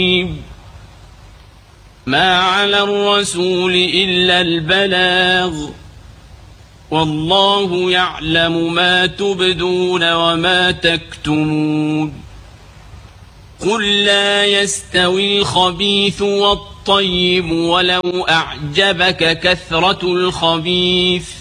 ما على الرسول إلا البلاغ والله يعلم ما تبدون وما تكتمون قل لا يستوي الخبيث والطيب ولو أعجبك كثرة الخبيث